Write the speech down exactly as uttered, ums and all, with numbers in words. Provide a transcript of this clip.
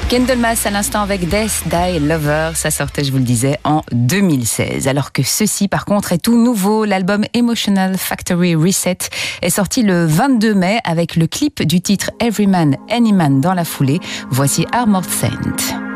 Candlemas à l'instant avec Death Die Lover, ça sortait, je vous le disais, en deux mille seize. Alors que ceci, par contre, est tout nouveau. L'album Emotional Factory Reset est sorti le vingt-deux mai avec le clip du titre Every Man, Any Man dans la foulée. Voici Armored Saint.